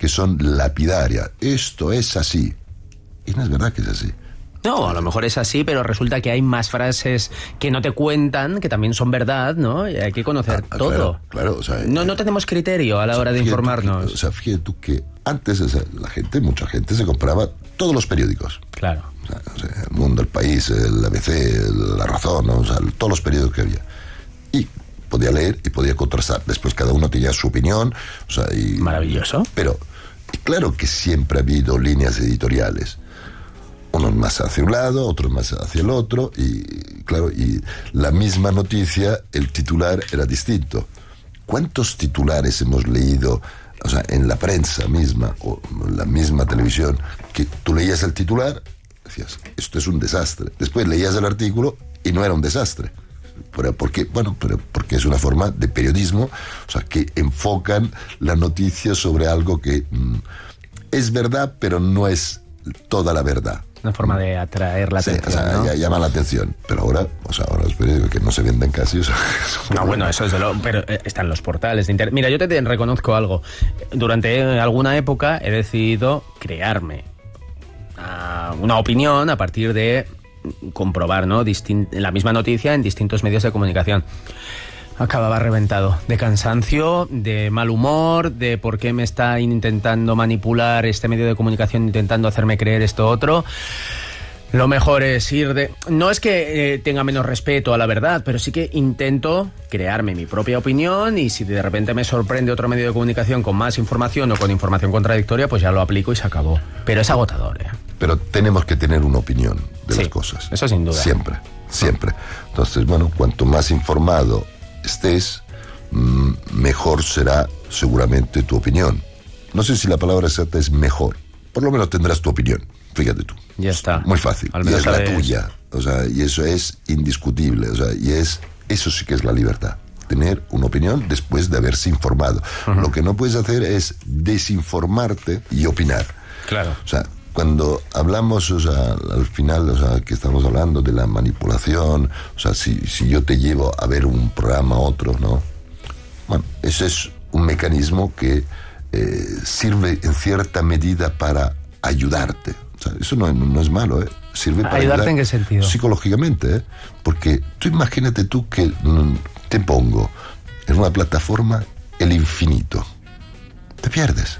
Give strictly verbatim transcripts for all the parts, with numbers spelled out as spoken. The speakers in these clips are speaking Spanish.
que son lapidarias. Esto es así. Y no es verdad que es así. No, a lo mejor es así, pero resulta que hay más frases que no te cuentan, que también son verdad, ¿no? Y hay que conocer ah, todo. Claro, claro, o sea, no, no tenemos criterio a la o sea, hora de informarnos. Que, o sea, fíjate tú que antes o sea, la gente, mucha gente se compraba todos los periódicos. Claro. O sea, o sea, El Mundo, El País, el A B C, La Razón, ¿no? O sea, todos los periódicos que había. Y podía leer y podía contrastar. Después cada uno tenía su opinión. O sea, y, maravilloso. Pero claro que siempre ha habido líneas editoriales. Unos más hacia un lado, otros más hacia el otro, y claro, y la misma noticia, el titular era distinto. ¿Cuántos titulares hemos leído, o sea, en la prensa misma, o en la misma televisión, que tú leías el titular, decías, esto es un desastre. Después leías el artículo y no era un desastre. ¿Por qué? Bueno, pero porque es una forma de periodismo, o sea, que enfocan la noticia sobre algo que mmm, es verdad, pero no es toda la verdad. Una forma de atraer la sí, atención, o sea, ¿no? ya llama la atención. Pero ahora, o sea, ahora los periódicos que no se venden casi. O sea, no, bueno, eso es de lo... Pero eh, están los portales de internet. Mira, yo te, te reconozco algo. Durante alguna época he decidido crearme uh, una opinión a partir de comprobar, ¿no? Distin- la misma noticia en distintos medios de comunicación. Acababa reventado, de cansancio, de mal humor, de por qué me está intentando manipular este medio de comunicación, intentando hacerme creer esto otro. Lo mejor es ir de... No es que eh, tenga menos respeto a la verdad, pero sí que intento crearme mi propia opinión, y si de repente me sorprende otro medio de comunicación con más información o con información contradictoria, pues ya lo aplico y se acabó. Pero es agotador, ¿eh? Pero tenemos que tener una opinión de sí, las cosas. Eso sin duda. Siempre, siempre. Entonces, bueno, cuanto más informado estés, mejor será seguramente tu opinión. No sé si la palabra exacta es mejor. Por lo menos tendrás tu opinión. Fíjate tú. Ya está. Muy fácil. Al y menos es sabes... la tuya. O sea, y eso es indiscutible. O sea, y es eso sí que es la libertad. Tener una opinión después de haberse informado. Uh-huh. Lo que no puedes hacer es desinformarte y opinar. Claro. O sea, cuando hablamos, o sea, al final, o sea, que estamos hablando de la manipulación, o sea, si, si yo te llevo a ver un programa a otro, ¿no? Bueno, ese es un mecanismo que eh, sirve en cierta medida para ayudarte. O sea, eso no, no es malo, ¿eh? Sirve para ¿Ayudarte ayudar en qué sentido? Psicológicamente, ¿eh? Porque tú imagínate tú que mm, te pongo en una plataforma el infinito. Te pierdes.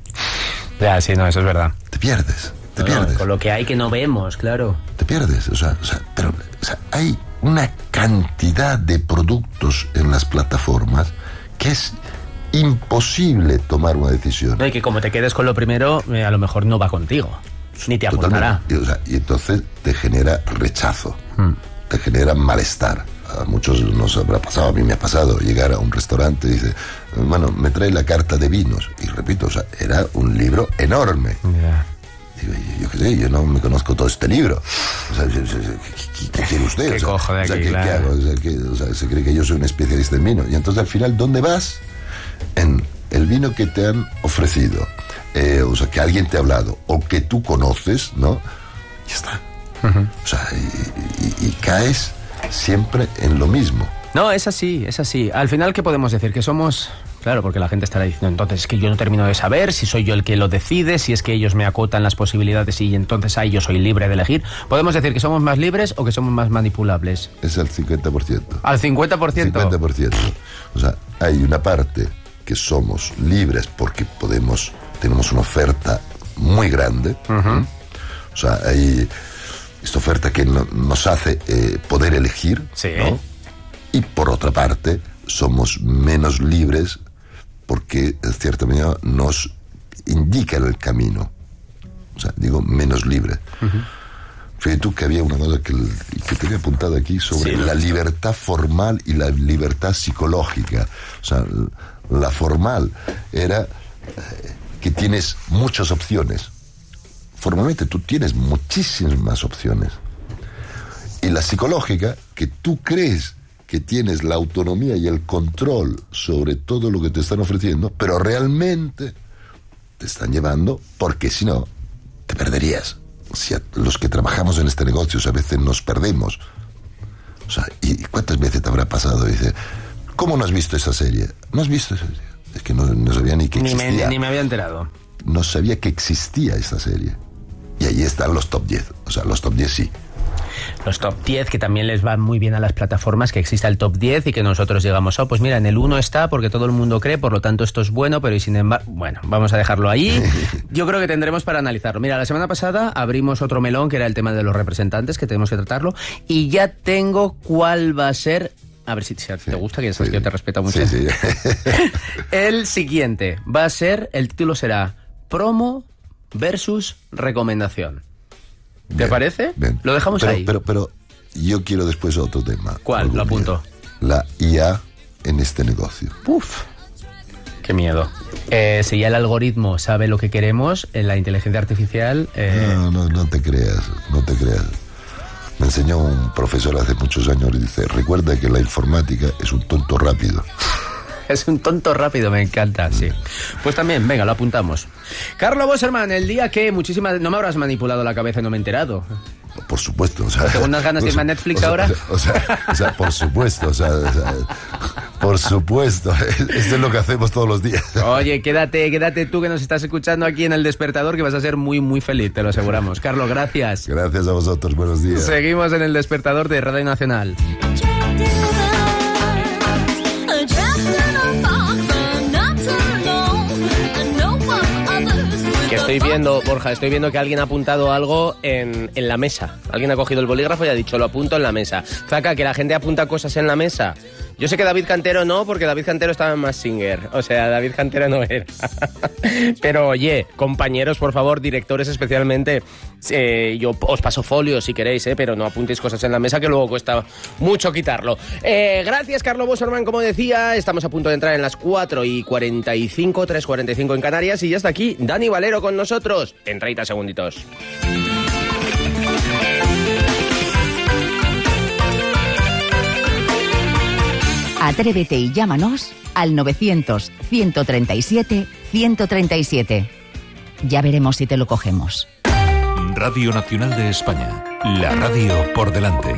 Ya, sí, no, eso es verdad. Te pierdes, te no, pierdes. Con lo que hay que no vemos, claro. Te pierdes, o sea, o sea pero o sea, hay una cantidad de productos en las plataformas que es imposible tomar una decisión. No, y que como te quedes con lo primero, eh, a lo mejor no va contigo, ni te apuntará. Y, o sea, y entonces te genera rechazo, hmm. te genera malestar. A muchos nos habrá pasado, a mí me ha pasado, llegar a un restaurante y dice, bueno, me trae la carta de vinos. Y repito, o sea, era un libro enorme. Yeah. Digo, yo, yo qué sé, yo no me conozco todo este libro. O sea, ¿qué, qué quiere usted? ¿Qué o sea, cojo de aquí, o sea, ¿qué, claro. ¿qué hago? O sea, ¿qué, o sea, se cree que yo soy un especialista en vino. Y entonces al final, ¿dónde vas? En el vino que te han ofrecido, eh, o sea, que alguien te ha hablado, o que tú conoces, ¿no? Ya está. Uh-huh. O sea, y, y, y caes siempre en lo mismo. No, es así, es así. Al final, ¿qué podemos decir? Que somos... Claro, porque la gente estará diciendo, entonces, es que yo no termino de saber si soy yo el que lo decide, si es que ellos me acotan las posibilidades y entonces ahí yo soy libre de elegir. ¿Podemos decir que somos más libres o que somos más manipulables? Es al cincuenta por ciento. ¿Al cincuenta por ciento? cincuenta por ciento. O sea, hay una parte que somos libres porque podemos, tenemos una oferta muy grande. Uh-huh. O sea, hay esta oferta que no, nos hace eh, poder elegir, sí, ¿no? Y por otra parte, somos menos libres porque, en cierta medida, nos indican el camino. O sea, digo, menos libre. Uh-huh. Fíjate tú que había una cosa que, que tenía apuntada aquí sobre sí, la libertad formal y la libertad psicológica. O sea, la formal era eh, que tienes muchas opciones. Formalmente tú tienes muchísimas más opciones. Y la psicológica, que tú crees que tienes la autonomía y el control sobre todo lo que te están ofreciendo, pero realmente te están llevando, porque si no, te perderías. Si a los que trabajamos en este negocio a veces nos perdemos. O sea, ¿y cuántas veces te habrá pasado? Dice, ¿cómo no has visto esa serie? ¿No has visto esa serie? Es que no, no sabía ni que ni existía. Me, ni me había enterado. no sabía que existía esta serie. Y ahí están los top diez. O sea, los top diez sí. Los top diez, que también les van muy bien a las plataformas, que exista el top diez y que nosotros digamos, oh, pues mira, en el uno está porque todo el mundo cree, por lo tanto esto es bueno, pero y sin embargo, bueno, vamos a dejarlo ahí. Yo creo que tendremos para analizarlo. Mira, la semana pasada abrimos otro melón, que era el tema de los representantes, que tenemos que tratarlo, y ya tengo cuál va a ser... A ver si te, si te gusta, que ya sabes sí. que yo te respeto mucho. Sí, sí. El siguiente va a ser, el título será Promo versus Recomendación. ¿Te bien, parece? Bien. Lo dejamos pero, ahí. Pero, pero yo quiero después otro tema. ¿Cuál? Lo apunto. La I A en este negocio. Uf, qué miedo. Eh, si ya el algoritmo sabe lo que queremos, en la inteligencia artificial... Eh... No, no, no te creas, no te creas. Me enseñó un profesor hace muchos años y dice, recuerda que la informática es un tonto rápido. Es un tonto rápido, me encanta, sí. Pues también, venga, lo apuntamos. Carlo Boserman, el día que muchísimas... No me habrás manipulado la cabeza y no me he enterado. Por supuesto, o sea... ¿Tengo unas ganas de irme a Netflix o sea, ahora? O sea, o sea, por supuesto, o sea, o sea... Por supuesto, esto es lo que hacemos todos los días. Oye, quédate, quédate tú que nos estás escuchando aquí en El Despertador, que vas a ser muy, muy feliz, te lo aseguramos. Carlos, gracias. Gracias a vosotros, buenos días. Seguimos en El Despertador de Radio Nacional. Que estoy viendo, Borja, estoy viendo que alguien ha apuntado algo en, en la mesa. Alguien ha cogido el bolígrafo y ha dicho, lo apunto en la mesa. Zaca, que la gente apunta cosas en la mesa. Yo sé que David Cantero no, porque David Cantero estaba en Masked Singer. O sea, David Cantero no era. Pero oye, compañeros, por favor, directores especialmente, eh, yo os paso folios si queréis, eh, pero no apuntéis cosas en la mesa que luego cuesta mucho quitarlo. Eh, gracias, Carlo Boserman, como decía. Estamos a punto de entrar en las cuatro y cuarenta y cinco, tres y cuarenta y cinco en Canarias, y ya está aquí Dani Valero con nosotros en treinta segunditos. Atrévete y llámanos al novecientos, ciento treinta y siete, ciento treinta y siete. Ya veremos si te lo cogemos. Radio Nacional de España. La radio por delante.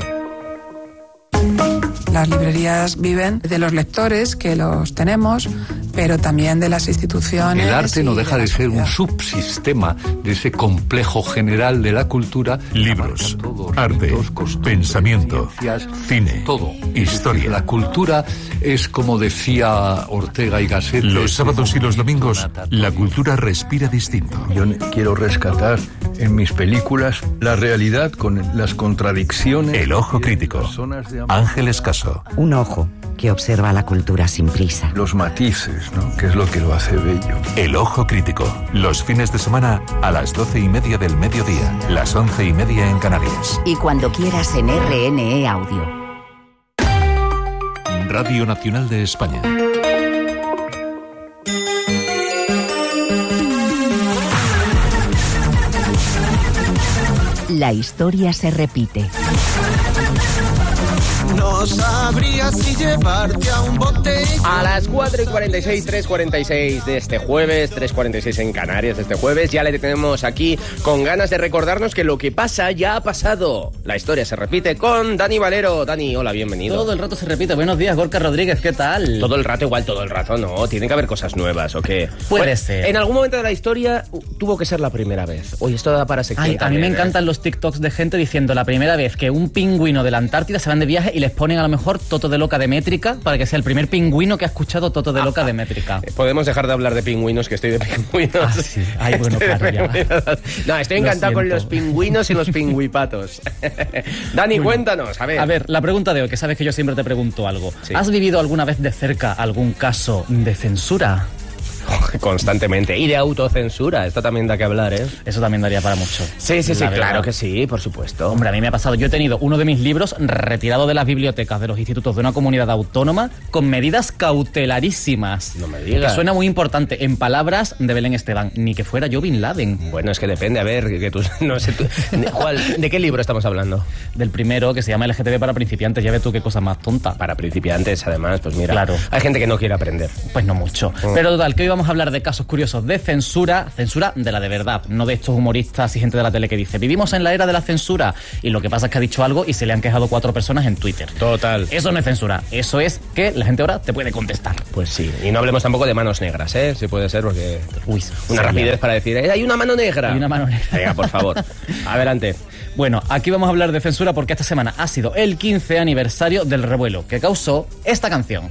Las librerías viven de los lectores, que los tenemos, pero también de las instituciones. El arte no deja de, de ser sociedad. Un subsistema de ese complejo general de la cultura. Libros, arte, ritos, pensamiento, cine, todo, historia. La cultura es, como decía Ortega y Gasset, los sábados y los domingos, la cultura respira distinto. Yo quiero rescatar en mis películas la realidad con las contradicciones. El ojo crítico. Ángeles Caso. Un ojo que observa la cultura sin prisa. Los matices, ¿no? Que es lo que lo hace bello. El ojo crítico. Los fines de semana a las doce y media del mediodía, las once y media en Canarias. Y cuando quieras en R N E Audio. Radio Nacional de España. La historia se repite. No sabría si llevarte a un bote. A las cuatro y cuarenta y seis, tres y cuarenta y seis de este jueves, tres y cuarenta y seis en Canarias de este jueves, ya le tenemos aquí con ganas de recordarnos que lo que pasa ya ha pasado. La historia se repite con Dani Valero. Dani, hola, bienvenido. Todo el rato se repite. Buenos días, Gorka Rodríguez, ¿qué tal? Todo el rato igual, todo el rato no. Tienen que haber cosas nuevas, ¿o qué? Puede bueno, ser. En algún momento de la historia tuvo que ser la primera vez. Oye, esto da para sección. Ay, a mí me encantan ¿eh? los TikToks de gente diciendo la primera vez que un pingüino de la Antártida se van de viaje y les ponen a lo mejor Toto de Loca de Métrica para que sea el primer pingüino que ha escuchado Toto de Loca de Métrica. Podemos dejar de hablar de pingüinos, que estoy de pingüinos. Ah, sí. Ay, bueno, claro, ya. No, estoy encantado con los pingüinos y los pingüipatos. Dani, bueno, cuéntanos, a ver. A ver, la pregunta de hoy, que sabes que yo siempre te pregunto algo. Sí. ¿Has vivido alguna vez de cerca algún caso de censura? Constantemente. Y de autocensura, esto también da que hablar, ¿eh? Eso también daría para mucho. Sí, sí, sí, claro que sí, por supuesto. Hombre, a mí me ha pasado. Yo he tenido uno de mis libros retirado de las bibliotecas de los institutos de una comunidad autónoma con medidas cautelarísimas. No me digas. Que suena muy importante, en palabras de Belén Esteban, ni que fuera yo Bin Laden. Bueno, es que depende, a ver, que tú, no sé, tú, ¿cuál, ¿de qué libro estamos hablando? Del primero, que se llama L G T B para principiantes. Ya ves tú qué cosa más tonta. Para principiantes, además, pues mira. Claro. Hay gente que no quiere aprender. Pues no mucho. Mm. Pero total, que hoy vamos a hablar hablar de casos curiosos de censura, censura de la de verdad, no de estos humoristas y gente de la tele que dice, vivimos en la era de la censura, y lo que pasa es que ha dicho algo y se le han quejado cuatro personas en Twitter. Total. Eso no es censura, eso es que la gente ahora te puede contestar. Pues sí, y no hablemos tampoco de manos negras, ¿eh? Si puede ser, porque... Uy, una rapidez para decir, eh, hay una mano negra. Hay una mano negra. Venga, por favor, adelante. Bueno, aquí vamos a hablar de censura porque esta semana ha sido el quince aniversario del revuelo que causó esta canción.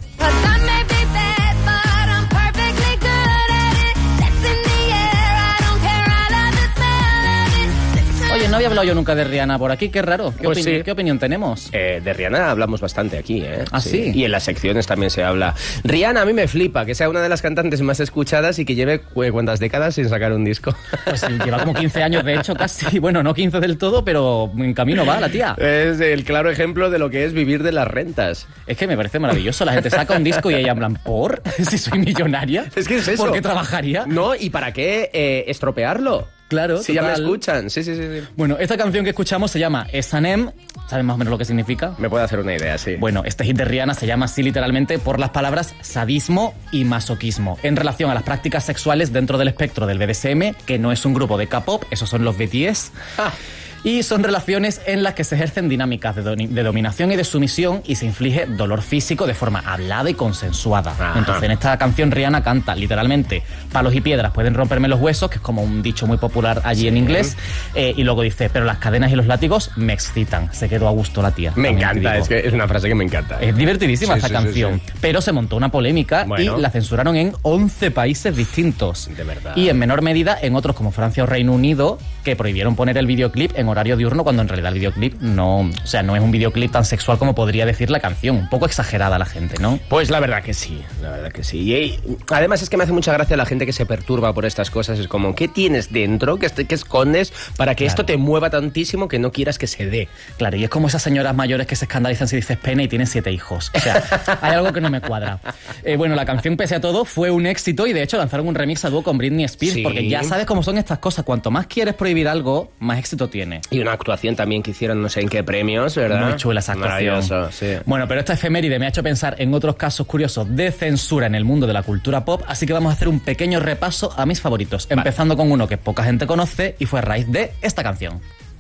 Oye, no había hablado yo nunca de Rihanna por aquí, qué raro. ¿Qué, Pues opini- sí. ¿qué opinión tenemos? Eh, de Rihanna hablamos bastante aquí, ¿eh? ¿Ah, sí? Y en las secciones también se habla. Rihanna a mí me flipa, que sea una de las cantantes más escuchadas y que lleve eh, cuántas décadas sin sacar un disco. Pues sí, lleva como quince años, de hecho, casi. Bueno, no quince del todo, pero en camino va la tía. Es el claro ejemplo de lo que es vivir de las rentas. Es que me parece maravilloso. La gente saca un disco y ella hablan, ¿por? Si soy millonaria. Es que es eso. ¿Por qué trabajaría? No, ¿y para qué eh, estropearlo? Claro, Si ya me total. escuchan. Sí, sí, sí, sí. Bueno, esta canción que escuchamos se llama S and M. ¿Saben más o menos lo que significa? Me puedo hacer una idea, sí. Bueno, este hit de Rihanna se llama así literalmente por las palabras sadismo y masoquismo, en relación a las prácticas sexuales dentro del espectro del B D S M, que no es un grupo de K-pop, esos son los B T S. Ah. Y son relaciones en las que se ejercen dinámicas de, do- de dominación y de sumisión y se inflige dolor físico de forma hablada y consensuada. Ajá. Entonces, en esta canción Rihanna canta literalmente palos y piedras pueden romperme los huesos, que es como un dicho muy popular allí en inglés, eh, y luego dice, pero las cadenas y los látigos me excitan. Se quedó a gusto la tía. Me también te encanta, digo. es que es una frase que me encanta. Es divertidísima Sí, esta sí, sí, canción, sí. pero se montó una polémica Bueno. y la censuraron en once países distintos. De verdad. Y en menor medida en otros como Francia o Reino Unido, que prohibieron poner el videoclip en horario diurno cuando en realidad el videoclip no, o sea, no es un videoclip tan sexual como podría decir la canción. Un poco exagerada la gente, ¿no? Pues la verdad que sí, la verdad que sí. Y, y además es que me hace mucha gracia la gente que se perturba por estas cosas. Es como, ¿qué tienes dentro? ¿Qué, est- qué escondes para que Claro. esto te mueva tantísimo que no quieras que se dé? Claro, y es como esas señoras mayores que se escandalizan si dices pene y tienen siete hijos. O sea, hay algo que no me cuadra. Eh, bueno, la canción, pese a todo, fue un éxito y de hecho lanzaron un remix a dúo con Britney Spears, Sí. porque ya sabes cómo son estas cosas. Cuanto más quieres prohibir algo, más éxito tiene. Y una actuación también que hicieron no sé en qué premios, ¿verdad? Muy chula esa actuación. Maravilloso, sí. Bueno, pero esta efeméride me ha hecho pensar en otros casos curiosos de censura en el mundo de la cultura pop, así que vamos a hacer un pequeño repaso a mis favoritos, empezando con uno que poca gente conoce y fue a raíz de esta canción.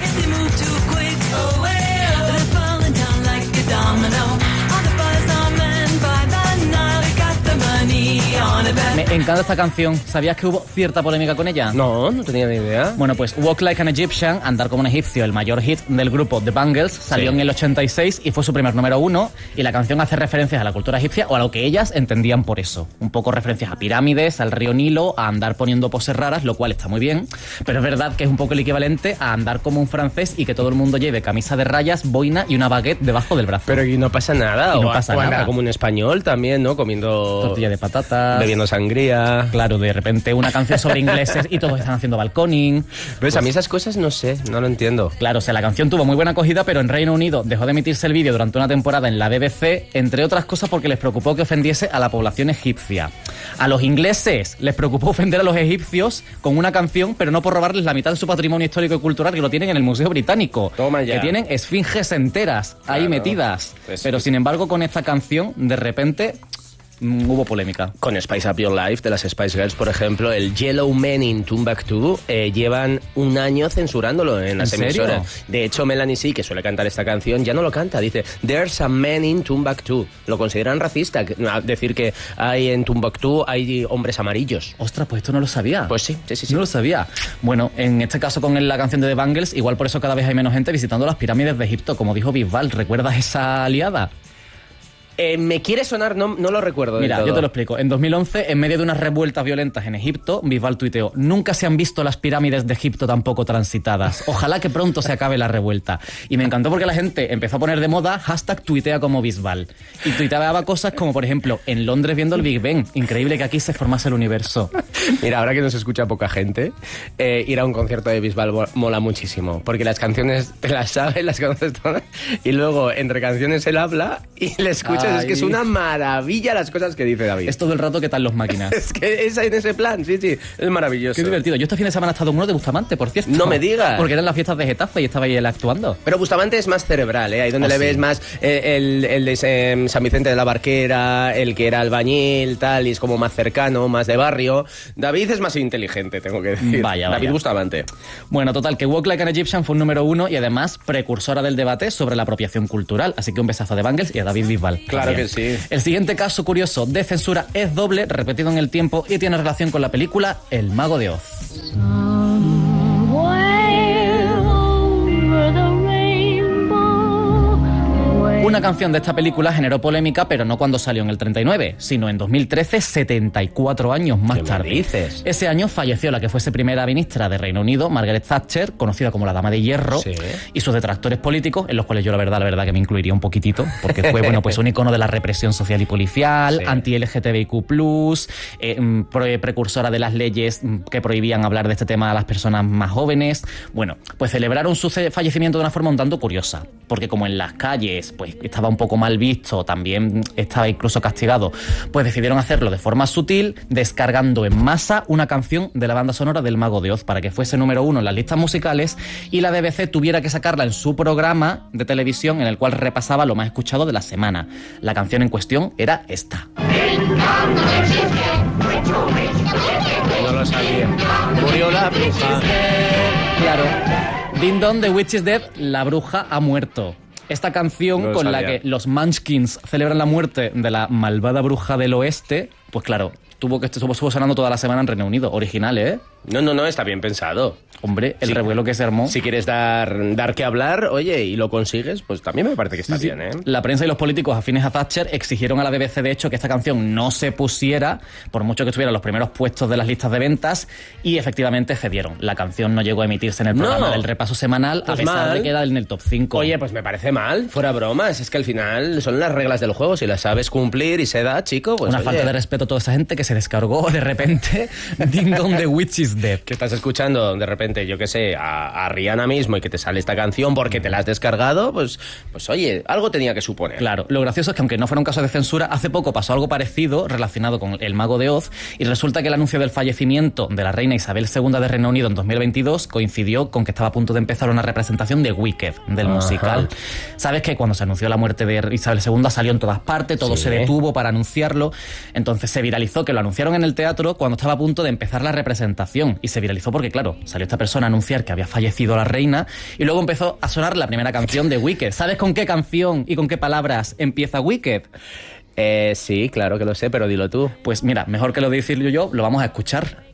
Me encanta esta canción. ¿Sabías que hubo cierta polémica con ella? No, no tenía ni idea. Bueno, pues Walk Like an Egyptian, Andar como un egipcio, el mayor hit del grupo The Bangles, salió Sí. en el ochenta y seis y fue su primer número uno, y la canción hace referencias a la cultura egipcia o a lo que ellas entendían por eso. Un poco referencias a pirámides, al río Nilo, a andar poniendo poses raras, lo cual está muy bien, pero es verdad que es un poco el equivalente a andar como un francés y que todo el mundo lleve camisa de rayas, boina y una baguette debajo del brazo. Pero y no pasa nada. Y no o, pasa o andar nada. como un español también, ¿no? Comiendo... Tortilla de patatas. Bebiendo sangría. Claro, de repente una canción sobre ingleses y todos están haciendo balconing. ¿Ves? A mí esas cosas no sé, no lo entiendo. Claro, o sea, la canción tuvo muy buena acogida, pero en Reino Unido dejó de emitirse el vídeo durante una temporada en la B B C, entre otras cosas porque les preocupó que ofendiese a la población egipcia. A los ingleses les preocupó ofender a los egipcios con una canción, pero no por robarles la mitad de su patrimonio histórico y cultural, que lo tienen en el Museo Británico. Toma ya. Que tienen esfinges enteras ahí Claro. metidas. Pues pero sí. sin embargo, con esta canción, de repente, mm, hubo polémica. Con Spice Up Your Life de las Spice Girls, por ejemplo, el Yellow Man in Timbuktu, eh, llevan un año censurándolo en las ¿En serio? emisoras. De hecho, Melanie C, que suele cantar esta canción, ya no lo canta. Dice, There's a man in Timbuktu. Lo consideran racista, que- a decir que hay en Timbuktu hay hombres amarillos. Ostras, pues esto no lo sabía. Pues sí, sí, sí. sí. No lo sabía. Bueno, en este caso con la canción de The Bangles, igual por eso cada vez hay menos gente visitando las pirámides de Egipto, como dijo Bisbal. ¿Recuerdas esa aliada? Eh, me quiere sonar, no, no lo recuerdo del Mira, todo. yo te lo explico. En dos mil once, en medio de unas revueltas violentas en Egipto, Bisbal tuiteó: nunca se han visto las pirámides de Egipto tan poco transitadas. Ojalá que pronto se acabe la revuelta. Y me encantó porque la gente empezó a poner de moda hashtag tuitea como Bisbal. Y tuiteaba cosas como, por ejemplo, en Londres viendo el Big Ben. Increíble que aquí se formase el universo. Mira, ahora que nos escucha poca gente, eh, ir a un concierto de Bisbal mo- mola muchísimo, porque las canciones te las sabes, las conoces todas, y luego entre canciones él habla y le escuchas muchachos. Ay. Es que es una maravilla las cosas que dice David. Es todo el rato que tal los máquinas. Es que es en ese plan, sí, sí. Es maravilloso. Qué divertido. Yo este fin de semana he estado en uno de Bustamante, por cierto. No me digas. Porque eran las fiestas de Getafe y estaba ahí él actuando. Pero Bustamante es más cerebral, ¿eh? Ahí donde Oh, le sí. ves más eh, el, el de eh, San Vicente de la Barquera, el que era albañil, tal, y es como más cercano, más de barrio. David es más inteligente, tengo que decir. Vaya, David vaya. Bustamante. Bueno, total, que Walk Like an Egyptian fue un número uno y además precursora del debate sobre la apropiación cultural. Así que un besazo de Bangles y a David Bisbal. Claro también. que sí. El siguiente caso curioso de censura es doble, repetido en el tiempo y tiene relación con la película El Mago de Oz. Una canción de esta película generó polémica, pero no cuando salió en el treinta y nueve, sino en dos mil trece, setenta y cuatro años más ¿Qué me tarde. dices? Ese año falleció la que fuese primera ministra de Reino Unido, Margaret Thatcher, conocida como la Dama de Hierro, Sí. y sus detractores políticos, en los cuales yo la verdad, la verdad que me incluiría un poquitito, porque fue, bueno, pues un icono de la represión social y policial, Sí. anti-L G T B I Q plus, eh, mm, pro- precursora de las leyes mm, que prohibían hablar de este tema a las personas más jóvenes. Bueno, pues celebraron su ce- fallecimiento de una forma un tanto curiosa, porque como en las calles pues estaba un poco mal visto, también estaba incluso castigado, pues decidieron hacerlo de forma sutil, descargando en masa una canción de la banda sonora del Mago de Oz para que fuese número uno en las listas musicales y la B B C tuviera que sacarla en su programa de televisión en el cual repasaba lo más escuchado de la semana. La canción en cuestión era esta. No lo sabía. Murió la bruja. Claro. Ding Dong, The Witch is Dead, la bruja ha muerto. Esta canción No lo con la sabía. que los Munchkins celebran la muerte de la malvada bruja del oeste, pues claro, tuvo que estuvo, estuvo sonando toda la semana en Reino Unido. Original, ¿eh? No, no, no, está bien pensado. Hombre, el Sí. revuelo que se armó. Si quieres dar, dar que hablar, oye, y lo consigues, pues también me parece que está Sí, sí. bien, ¿eh? La prensa y los políticos afines a Thatcher exigieron a la B B C, de hecho, que esta canción no se pusiera, por mucho que estuviera en los primeros puestos de las listas de ventas, y efectivamente cedieron. La canción no llegó a emitirse en el programa No. del repaso semanal, Pues a pesar mal. de que era en el top cinco. Oye, pues me parece mal, fuera bromas. Es que al final son las reglas del juego. Si las sabes cumplir y se da, chico, pues una oye, falta de respeto a toda esa gente que se descargó de repente Ding Dong, The Witch is Dead. que estás escuchando de repente, yo qué sé, a, a Rihanna mismo y que te sale esta canción porque te la has descargado, pues, pues oye, algo tenía que suponer. Claro, lo gracioso es que aunque no fuera un caso de censura, hace poco pasó algo parecido relacionado con El Mago de Oz y resulta que el anuncio del fallecimiento de la reina Isabel segunda de Reino Unido en dos mil veintidós coincidió con que estaba a punto de empezar una representación de Wicked, del Ajá. musical. Sabes que cuando se anunció la muerte de Isabel segunda salió en todas partes, todo Sí. se detuvo para anunciarlo, entonces se viralizó que lo anunciaron en el teatro cuando estaba a punto de empezar la representación y se viralizó porque, claro, salió esta persona a anunciar que había fallecido la reina y luego empezó a sonar la primera canción de Wicked. ¿Sabes con qué canción y con qué palabras empieza Wicked? Eh, sí, claro que lo sé, pero dilo tú. Pues mira, mejor que lo decirlo yo, lo vamos a escuchar.